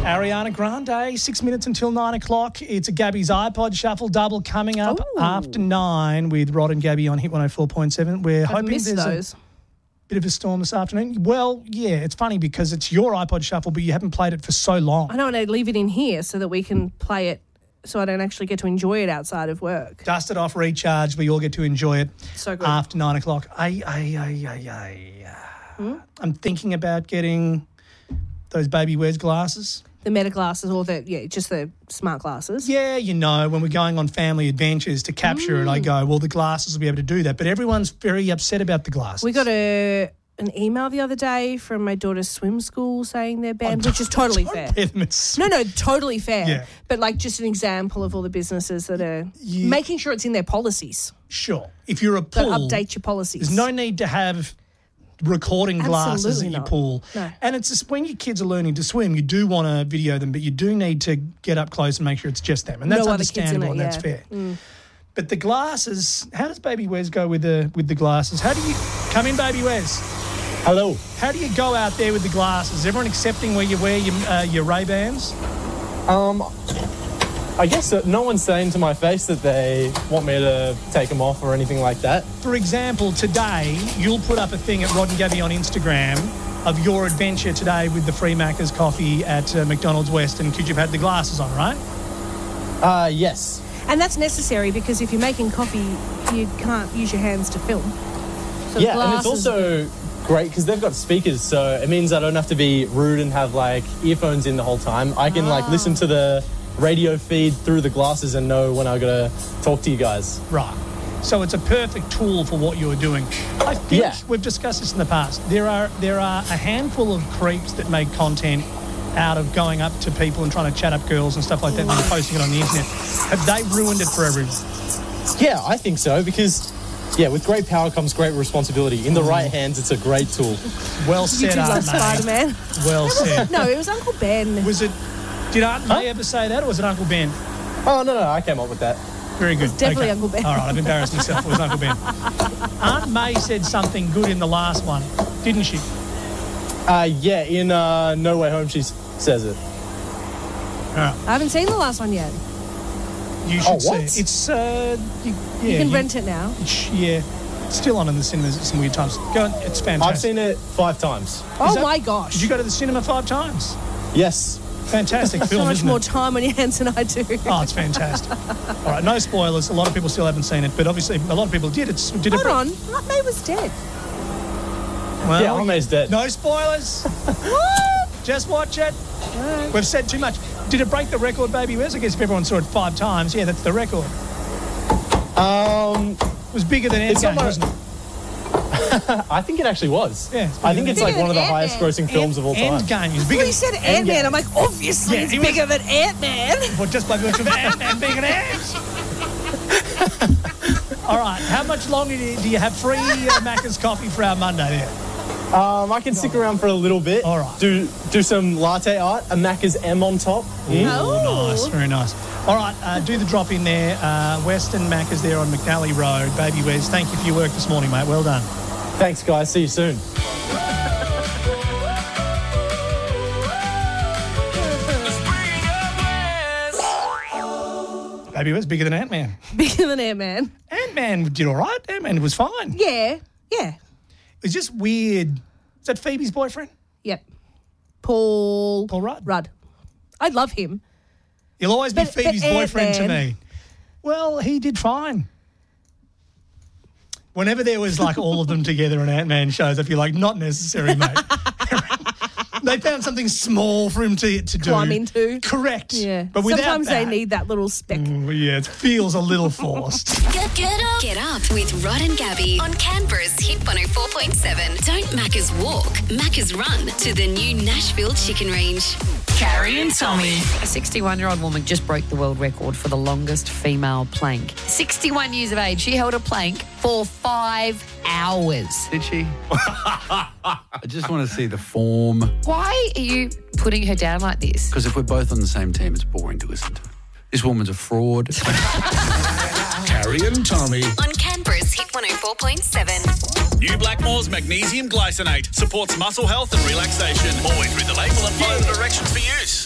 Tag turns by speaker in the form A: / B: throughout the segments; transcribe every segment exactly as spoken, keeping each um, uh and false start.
A: Ariana Grande, six minutes until nine o'clock. It's a Gabby's iPod Shuffle double coming up
B: Ooh.
A: after nine with Rod and Gabby on Hit one oh four point seven. We're
B: I've
A: hoping
B: missed
A: there's
B: those.
A: a bit of a storm this afternoon. Well, yeah, it's funny because it's your iPod Shuffle, but you haven't played it for so long.
B: I know, and I leave it in here so that we can play it so I don't actually get to enjoy it outside of work.
A: Dust it off, recharge. We all get to enjoy it
B: So good.
A: after nine o'clock. Ay, ay, ay, ay, ay.
B: Hmm?
A: I'm thinking about getting those baby wears glasses.
B: The meta glasses or the, yeah, just the smart glasses.
A: Yeah, you know, when we're going on family adventures to capture it, I go, well, the glasses will be able to do that. But everyone's very upset about the glasses.
B: We got a an email the other day from my daughter's swim school saying they're banned,
A: Oh,
B: which is totally
A: don't
B: fair.
A: pay them at
B: No, no, totally fair.
A: Yeah.
B: But like just an example of all the businesses that are
A: Yeah.
B: making sure it's in their policies.
A: Sure. If you're a
B: That
A: pool,
B: update your policies.
A: there's no need to have recording glasses
B: Absolutely
A: at your
B: not.
A: pool.
B: No.
A: And it's just when your kids are learning to swim, you do want to video them, but you do need to get up close and make sure it's just them. And that's
B: No other kids in
A: understandable
B: it,
A: and that's
B: yeah. Mm.
A: fair. But the glasses, how does Baby Wes go with the with the glasses? How do you come in, Baby Wes?
C: Hello.
A: How do you go out there with the glasses? Is everyone accepting where you wear your uh, your Ray-Bans?
C: Um, I guess that no one's saying to my face that they want me to take them off or anything like that.
A: For example, today you'll put up a thing at Rod and Gabby on Instagram of your adventure today with the free Macca's coffee at uh, McDonald's Western because you've had the glasses on, right?
C: Uh, yes.
B: And that's necessary because if you're making coffee, you can't use your hands to film. So
C: Yeah, and it's
B: glasses-
C: also great because they've got speakers, so it means I don't have to be rude and have like earphones in the whole time. I can like listen to the radio feed through the glasses and know when I gotta talk to you guys.
A: Right. So it's a perfect tool for what you're doing. I think
C: Yeah.
A: we've discussed this in the past. There are there are a handful of creeps that make content out of going up to people and trying to chat up girls and stuff like that and then posting it on the internet. Have they ruined it for everyone?
C: Yeah, I think so because, yeah, with great power comes great responsibility. In the right hands, it's a great tool.
A: Well
B: You
A: said,
B: do love
A: Aunt May.
B: Spider-Man.
A: Well said.
B: No, it was Uncle Ben.
A: Was it? Did Aunt May ever say that, or was it Uncle Ben?
C: Oh, no, no, I came up with that.
A: Very good.
B: definitely
A: Okay.
B: Uncle Ben.
A: All right, I've embarrassed myself. It was Uncle Ben. Aunt May said something good in the last one, didn't she?
C: Uh, yeah, in uh, No Way Home, she s- says it.
A: All right.
B: I haven't seen the last one yet.
A: You should
C: Oh,
A: see
C: what?
A: it. It's, uh, you, yeah,
B: You can rent it now.
A: It's, yeah. It's still on in the cinemas at some weird times. Go on, it's fantastic.
C: I've seen it five times.
B: Oh
A: that-
B: my gosh.
A: Did you go to the cinema five times?
C: Yes.
A: Fantastic
B: so
A: film,
B: much
A: isn't
B: more
A: it?
B: time on your hands than I do.
A: Oh, it's fantastic. All right, no spoilers. A lot of people still haven't seen it, but obviously a lot of people did. It's did it.
B: Hold on. Aunt May was dead.
A: Well,
C: Yeah, Aunt May's dead.
A: No spoilers.
B: What?
A: Just watch it. We've said too much. Did it break the record, Baby Wes? I guess if everyone saw it five times, yeah, that's the record.
C: Um,
A: It was bigger than
C: It's
A: Endgame,
C: on my-
A: wasn't it?
C: I think it actually was.
A: Yeah, it's
C: I think
A: bigger
C: it's
B: than-
C: like one of the
B: Bigger than
C: highest grossing films of all time.
A: Endgame is bigger.
B: Well, you said Ant-Man. I'm like, obviously
A: Yeah,
B: it's
A: it was-
B: bigger than Ant-Man.
A: Well, just by virtue of Ant-Man being an ant. All right, how much longer do you, do you have free uh, Macca's coffee for our Monday there?
C: Um, I can stick around for a little bit.
A: All right.
C: Do do some latte art, a Macca's M on top.
A: Oh, nice, very nice. All right, uh, do the drop in there. Uh, Western Macca's there on McNally Road. Baby Wes, thank you for your work this morning, mate. Well done.
C: Thanks, guys. See you soon.
A: Baby Wes, bigger than Ant-Man.
B: Bigger than Ant-Man.
A: Ant-Man did all right. Ant-Man was fine.
B: Yeah. Yeah.
A: It's just weird. Is that Phoebe's boyfriend?
B: Yep. Paul.
A: Paul Rudd.
B: Rudd. I love him.
A: He'll always be
B: But-
A: Phoebe's
B: but
A: boyfriend to
B: Ant-Man-
A: me. Well, he did fine. Whenever there was like all of them together in Ant-Man shows, I feel like not necessary, mate. They found something small for him to, to do.
B: Climb into.
A: Correct.
B: Yeah.
A: But without
B: Sometimes
A: that,
B: they need that little speck.
A: Well, yeah, it feels a little forced.
D: Get, get up. Get up with Rod and Gabby on Canberra's Hit one oh four point seven. Don't Macca's walk, Macca's run to the new Nashville Chicken Range.
E: Carrie and Tommy. A sixty-one-year-old woman just broke the world record for the longest female plank. sixty-one years of age, she held a plank for five hours.
F: Did she? I just want to see the form.
E: Why are you putting her down like this?
F: Because if we're both on the same team, it's boring to listen to. This woman's a fraud.
G: Carrie and Tommy.
D: On Canberra's Hit one oh four point seven.
G: New Blackmore's Magnesium Glycinate supports muscle health and relaxation. Always read the label and follow the directions for use.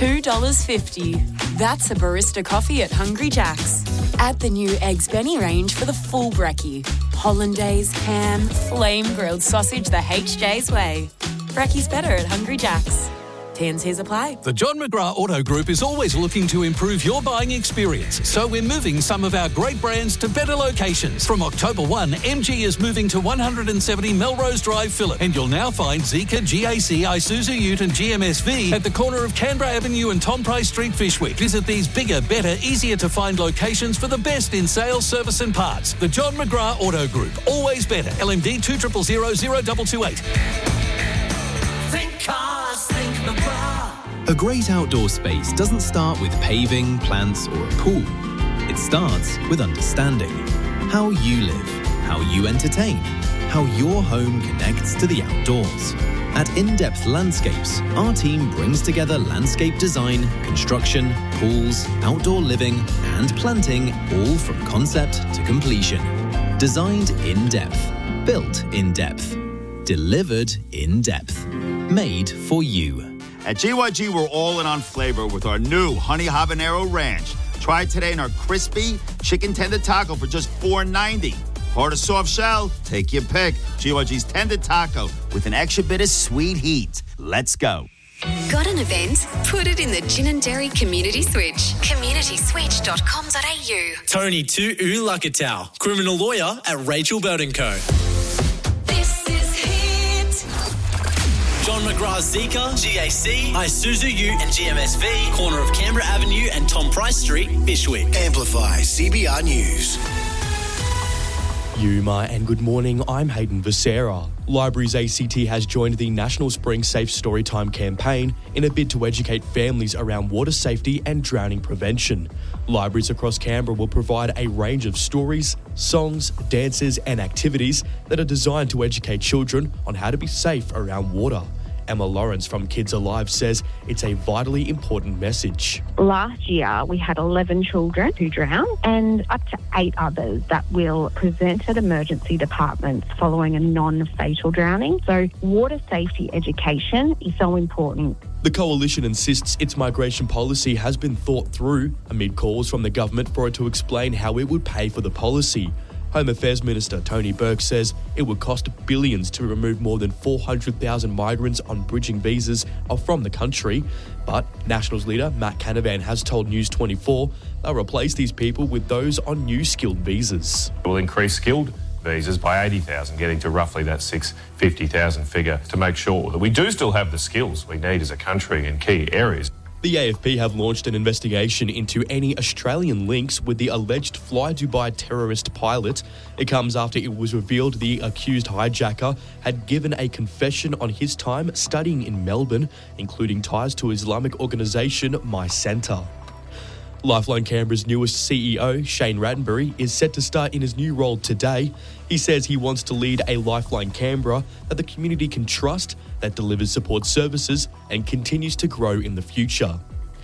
H: two dollars fifty. That's a barista coffee at Hungry Jack's. Add the new Eggs Benny range for the full brekkie. Hollandaise, ham, flame-grilled sausage the H J's way. Brekkie's better at Hungry Jack's. T and C's apply.
I: The John McGrath Auto Group is always looking to improve your buying experience, so we're moving some of our great brands to better locations. From October first, M G is moving to one seventy Melrose Drive, Phillip, and you'll now find Zeekr, G A C, Isuzu Ute and G M S V at the corner of Canberra Avenue and Tom Price Street, Fyshwick. Visit these bigger, better, easier to find locations for the best in sales, service and parts. The John McGrath Auto Group, always better. L M D two zero zero zero zero two two eight.
J: Think cars, think McGrath.
K: A great outdoor space doesn't start with paving, plants, or a pool. It starts with understanding how you live, how you entertain, how your home connects to the outdoors. At In-Depth Landscapes, our team brings together landscape design, construction, pools, outdoor living, and planting, all from concept to completion. Designed in depth, built in depth, delivered in depth, made for you.
L: At G Y G, we're all in on flavor with our new Honey Habanero Ranch. Try it today in our crispy chicken tender taco for just four ninety. Hard or soft shell, take your pick. G Y G's tender taco with an extra bit of sweet heat. Let's go.
D: Got an event? Put it in the Gin and Dairy Community Switch. community switch dot com dot a u.
M: Tony Tu Ulakatau, criminal lawyer at Rachel Bird and Co.
J: This is Hit.
M: John McGrath Zeekr, G A C, Isuzu Ute and G M S V, corner of Canberra Avenue and Tom Price Street, Fyshwick.
N: Amplify C B R News.
O: Yuma and good morning, I'm Hayden Becerra. Libraries A C T has joined the National Spring Safe Storytime campaign in a bid to educate families around water safety and drowning prevention. Libraries across Canberra will provide a range of stories, songs, dances and activities that are designed to educate children on how to be safe around water. Emma Lawrence from Kids Alive says it's a vitally important message.
P: Last year, we had eleven children who drowned and up to eight others that will present at emergency departments following a non-fatal drowning. So water safety education is so important.
O: The Coalition insists its migration policy has been thought through amid calls from the government for it to explain how it would pay for the policy. Home Affairs Minister Tony Burke says it would cost billions to remove more than four hundred thousand migrants on bridging visas from the country. But Nationals leader Matt Canavan has told News twenty-four they'll replace these people with those on new skilled visas.
Q: We'll increase skilled visas by eighty thousand, getting to roughly that six hundred fifty thousand figure to make sure that we do still have the skills we need as a country in key areas.
O: The A F P have launched an investigation into any Australian links with the alleged Fly Dubai terrorist pilot. It comes after it was revealed the accused hijacker had given a confession on his time studying in Melbourne, including ties to Islamic organisation My Centre. Lifeline Canberra's newest C E O, Shane Rattenbury, is set to start in his new role today. He says he wants to lead a Lifeline Canberra that the community can trust, that delivers support services and continues to grow in the future.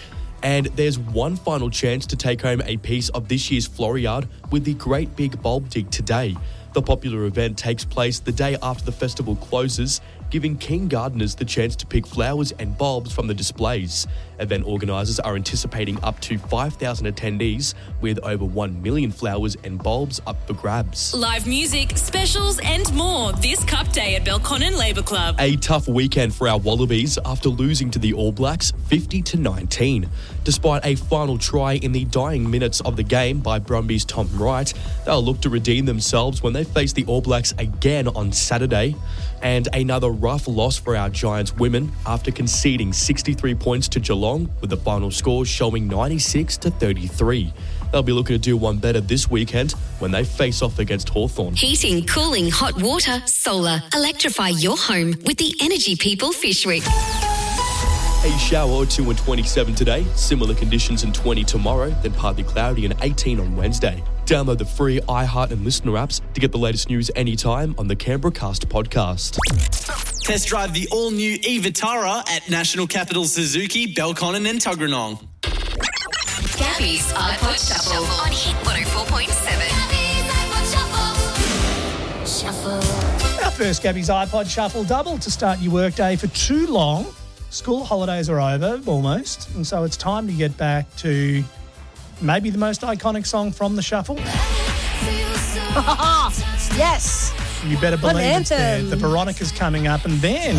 O: And there's one final chance to take home a piece of this year's Floriade with the Great Big Bulb Dig today. The popular event takes place the day after the festival closes, giving keen gardeners the chance to pick flowers and bulbs from the displays. Event organisers are anticipating up to five thousand attendees, with over one million flowers and bulbs up for grabs.
H: Live music, specials and more this Cup Day at Belconnen Labour Club.
O: A tough weekend for our Wallabies after losing to the All Blacks fifty to nineteen. Despite a final try in the dying minutes of the game by Brumbies' Tom Wright, they'll look to redeem themselves when they face the All Blacks again on Saturday. And another rough loss for our Giants women after conceding sixty-three points to Geelong, with the final score showing ninety-six to thirty-three. They'll be looking to do one better this weekend when they face off against Hawthorn.
D: Heating, cooling, hot water, solar. Electrify your home with the Energy People Fyshwick.
O: A shower or two and twenty-seven today, similar conditions and twenty tomorrow, then partly cloudy and eighteen on Wednesday. Download the free iHeart and Listener apps to get the latest news anytime on the Canberra Cast podcast.
M: Test drive the all-new e-Vitara at National Capital Suzuki, Belconnen and Tuggeranong.
D: Gabby's iPod Shuffle on Hit one oh four point seven.
A: Our first Gabby's iPod Shuffle double to start your workday for too long. school holidays are over almost, and so it's time to get back to maybe the most iconic song from the shuffle.
B: Yes.
A: You better
B: What
A: believe
B: an
A: it's there.
B: anthem.
A: The Veronica's coming up, and then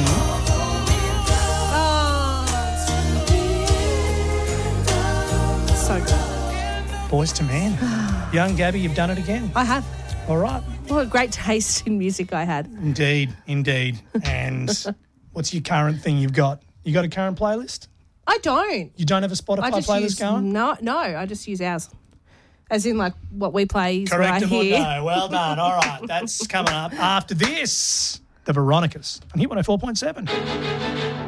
B: So good.
A: Boys to Men. Young Gabby, you've done it again.
B: I have.
A: All right.
B: What a great taste in music I had.
A: Indeed, indeed. And what's your current thing you've got? You got a current playlist?
B: I don't.
A: You don't have a Spotify
B: I just
A: playlist
B: use,
A: going?
B: No, no, I just use ours. As in, like, what we play is
A: Correct
B: right
A: them or
B: here.
A: no? Well done. All right. That's coming up after this. The Veronicas on Hit one oh four point seven.